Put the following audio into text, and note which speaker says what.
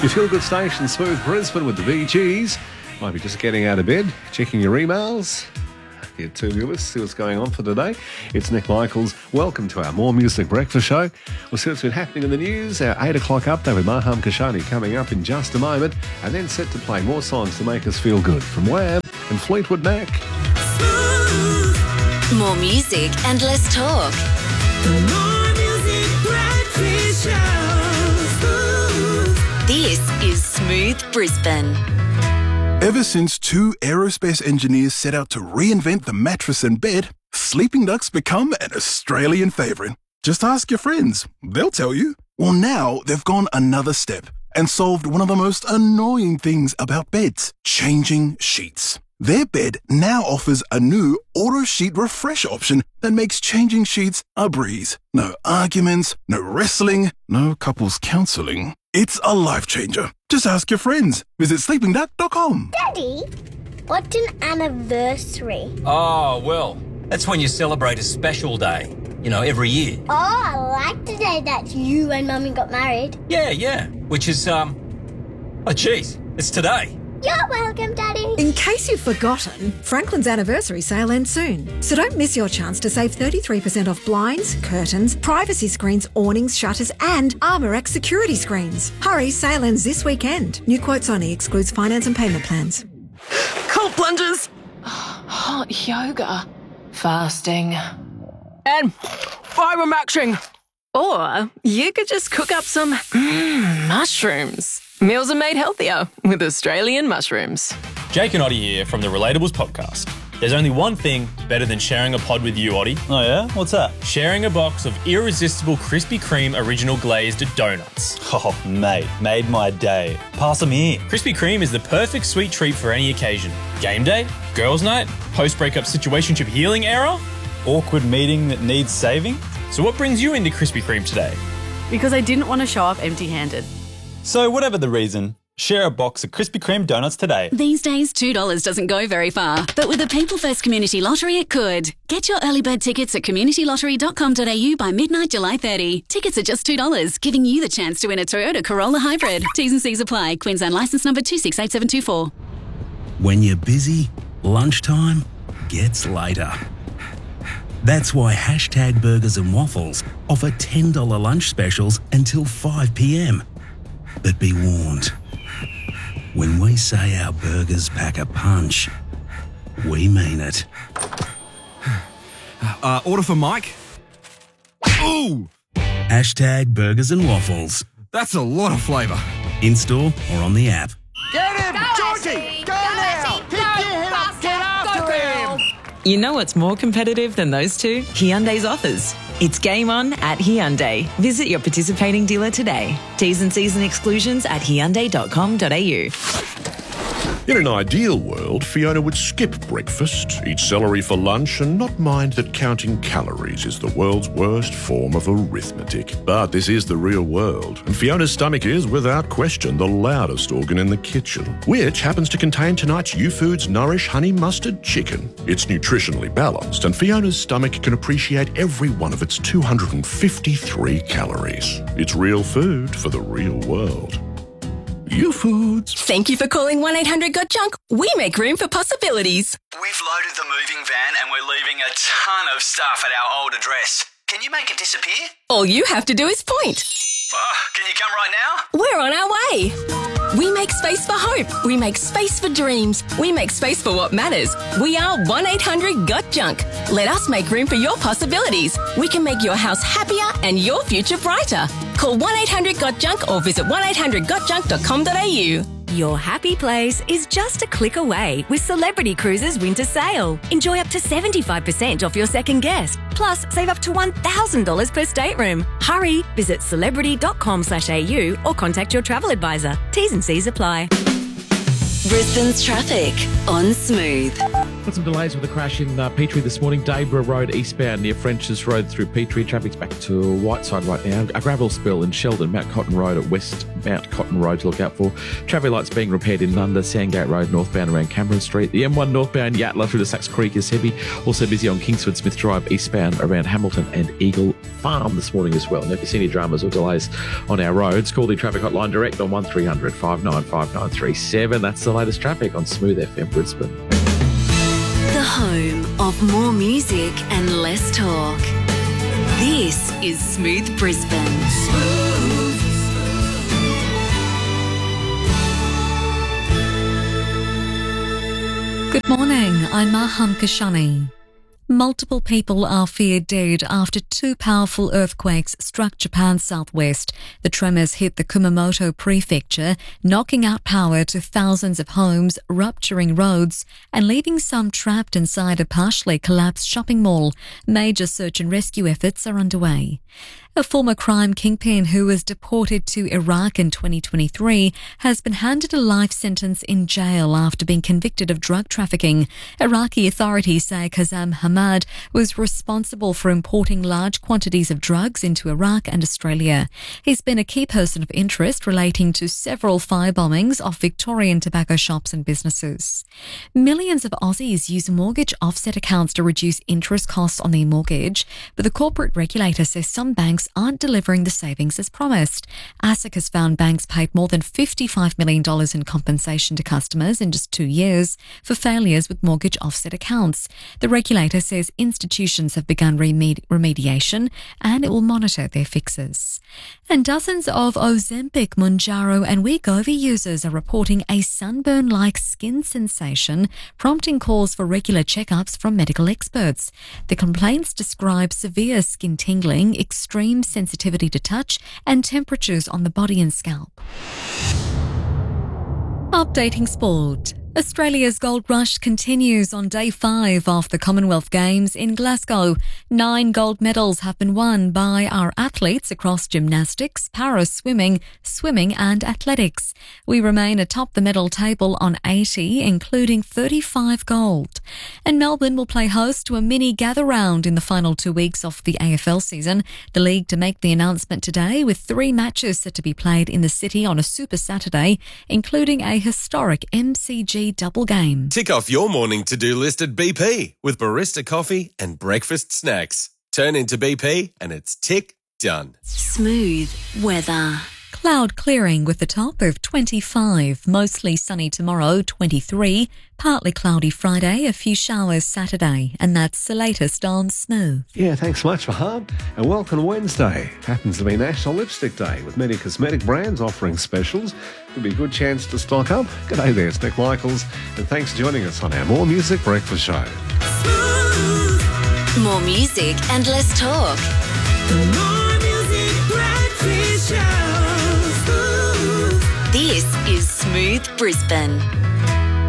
Speaker 1: Your feel-good station, Smooth Brisbane with the Bee Gees. Might be just getting out of bed, checking your emails. Your to-do list, see what's going on for today. It's Nick Michaels. Welcome to our More Music Breakfast Show. We'll see what's been happening in the news. Our 8 o'clock update with Maham Kashani coming up in just a moment. And then set to play more songs to make us feel good from Wham and Fleetwood Mac.
Speaker 2: More music and less talk.
Speaker 3: More Music Breakfast Show.
Speaker 2: This is Smooth Brisbane.
Speaker 4: Ever since two aerospace engineers set out to reinvent the mattress and bed, Sleeping Duck's become an Australian favourite. Just ask your friends. They'll tell you. Well, now they've gone another step and solved one of the most annoying things about beds, changing sheets. Their bed now offers a new auto sheet refresh option that makes changing sheets a breeze. No arguments, no wrestling, no couples counselling. It's a life changer. Just ask your friends. Visit sleepingduck.com.
Speaker 5: Daddy, what's an anniversary?
Speaker 6: Oh, well, that's when you celebrate a special day, every year.
Speaker 5: Oh, I like the day that you and Mummy got married.
Speaker 6: Yeah, which is, it's today.
Speaker 5: You're welcome, Daddy.
Speaker 7: In case you've forgotten, Franklin's anniversary sale ends soon. So don't miss your chance to save 33% off blinds, curtains, privacy screens, awnings, shutters and ArmorX security screens. Hurry, sale ends this weekend. New quotes only, excludes finance and payment plans.
Speaker 8: Cold plunges, hot yoga, fasting, and fibre maxing. Or you could just cook up some mushrooms. Meals are made healthier with Australian mushrooms.
Speaker 9: Jake and Oddie here from the Relatables podcast. There's only one thing better than sharing a pod with you, Oddie.
Speaker 10: Oh yeah? What's that?
Speaker 9: Sharing a box of irresistible Krispy Kreme original glazed donuts.
Speaker 10: Oh, mate, made my day. Pass them here.
Speaker 9: Krispy Kreme is the perfect sweet treat for any occasion. Game day, girls' night, post-breakup situationship healing era.
Speaker 10: Awkward meeting that needs saving.
Speaker 9: So what brings you into Krispy Kreme today?
Speaker 8: Because I didn't want to show up empty-handed.
Speaker 10: So whatever the reason, share a box of Krispy Kreme donuts today.
Speaker 2: These days, $2 doesn't go very far, but with the People First Community Lottery, it could. Get your early bird tickets at communitylottery.com.au by midnight July 30. Tickets are just $2, giving you the chance to win a Toyota Corolla Hybrid. T's and C's apply. Queensland licence number 268724.
Speaker 11: When you're busy, lunchtime gets later. That's why Hashtag Burgers and Waffles offer $10 lunch specials until 5 p.m. But be warned, when we say our burgers pack a punch, we mean it.
Speaker 12: Order for Mike. Ooh!
Speaker 11: Hashtag Burgers and Waffles.
Speaker 12: That's a lot of flavour.
Speaker 11: In-store or on the app.
Speaker 3: Get him! Georgie! Go now! Pick your head up! Get after him!
Speaker 8: You know what's more competitive than those two? Hyundai's offers. It's game on at Hyundai. Visit your participating dealer today. T's and C's and exclusions at hyundai.com.au.
Speaker 13: In an ideal world, Fiona would skip breakfast, eat celery for lunch, and not mind that counting calories is the world's worst form of arithmetic. But this is the real world, and Fiona's stomach is, without question, the loudest organ in the kitchen, which happens to contain tonight's YouFoods Nourish Honey Mustard Chicken. It's nutritionally balanced, and Fiona's stomach can appreciate every one of its 253 calories. It's real food for the real world. YouFoods.
Speaker 14: Thank you for calling 1-800-GOT-JUNK. We make room for possibilities.
Speaker 15: We've loaded the moving van and we're leaving a ton of stuff at our old address. Can you make it disappear?
Speaker 14: All you have to do is point.
Speaker 15: Can you come right now?
Speaker 14: We're on our way. We make space for hope. We make space for dreams. We make space for what matters. We are 1-800-GOT-JUNK. Let us make room for your possibilities. We can make your house happier and your future brighter. Call 1-800-GOT-JUNK or visit 1-800-GOT-JUNK.com.au.
Speaker 16: Your happy place is just a click away with Celebrity Cruises Winter Sale. Enjoy up to 75% off your second guest. Plus, save up to $1,000 per stateroom. Hurry, visit celebrity.com.au or contact your travel advisor. T's and C's apply.
Speaker 2: Brisbane's traffic on Smooth.
Speaker 17: Got some delays with a crash in Petrie this morning. Dayborough Road eastbound near French's Road through Petrie. Traffic's back to Whiteside right now. A gravel spill in Sheldon, Mount Cotton Road at West Mount Cotton Road to look out for. Traffic lights being repaired in Nunda, Sandgate Road northbound around Cameron Street. The M1 northbound Yatla through to Sachs Creek is heavy. Also busy on Kingsford Smith Drive eastbound around Hamilton and Eagle Farm this morning as well. Now, if you see any dramas or delays on our roads, call the traffic hotline direct on 1300 595937. That's the latest traffic on Smooth FM Brisbane.
Speaker 2: The home of more music and less talk. This is Smooth Brisbane.
Speaker 18: Good morning, I'm Maham Kashani. Multiple people are feared dead after two powerful earthquakes struck Japan's southwest. The tremors hit the Kumamoto prefecture, knocking out power to thousands of homes, rupturing roads, and leaving some trapped inside a partially collapsed shopping mall. Major search and rescue efforts are underway. A former crime kingpin who was deported to Iraq in 2023 has been handed a life sentence in jail after being convicted of drug trafficking. Iraqi authorities say Kazam Hamad was responsible for importing large quantities of drugs into Iraq and Australia. He's been a key person of interest relating to several firebombings of Victorian tobacco shops and businesses. Millions of Aussies use mortgage offset accounts to reduce interest costs on their mortgage, but the corporate regulator says some banks aren't delivering the savings as promised. ASIC has found banks paid more than $55 million in compensation to customers in just 2 years for failures with mortgage offset accounts. The regulator says institutions have begun remediation and it will monitor their fixes. And dozens of Ozempic, Mounjaro and Wegovy users are reporting a sunburn-like skin sensation, prompting calls for regular checkups from medical experts. The complaints describe severe skin tingling, extreme sensitivity to touch, and temperatures on the body and scalp. Updating sport. Australia's gold rush continues on day 5 of the Commonwealth Games in Glasgow. 9 gold medals have been won by our athletes across gymnastics, para-swimming, swimming and athletics. We remain atop the medal table on 80, including 35 gold. And Melbourne will play host to a mini gather round in the final 2 weeks of the AFL season. The league to make the announcement today, with 3 matches set to be played in the city on a Super Saturday, including a historic MCG double game.
Speaker 19: Tick off your morning to-do list at BP with barista coffee and breakfast snacks. Turn into BP and it's tick done.
Speaker 2: Smooth weather.
Speaker 18: Cloud clearing with a top of 25, mostly sunny tomorrow, 23, partly cloudy Friday, a few showers Saturday, and that's the latest on Smooth.
Speaker 1: Yeah, thanks so much, Fahad. And welcome Wednesday. Happens to be National Lipstick Day, with many cosmetic brands offering specials. Could be a good chance to stock up. G'day there, it's Nick Michaels, and thanks for joining us on our More Music Breakfast Show.
Speaker 2: More music and less talk.
Speaker 3: More Music Breakfast Show.
Speaker 2: This is Smooth Brisbane.